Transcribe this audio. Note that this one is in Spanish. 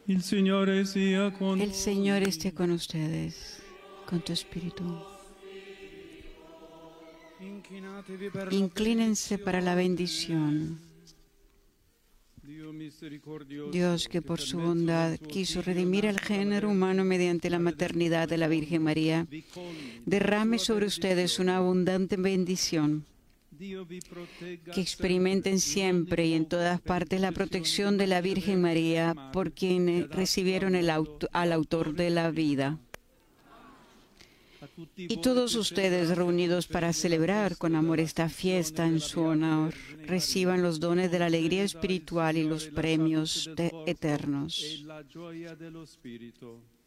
El Señor esté con ustedes, con tu espíritu. Inclínense para la bendición. Dios, que por su bondad quiso redimir al género humano mediante la maternidad de la Virgen María, derrame sobre ustedes una abundante bendición. Que experimenten siempre y en todas partes la protección de la Virgen María, por quien recibieron al autor de la vida. Y todos ustedes reunidos para celebrar con amor esta fiesta en su honor, reciban los dones de la alegría espiritual y los premios eternos.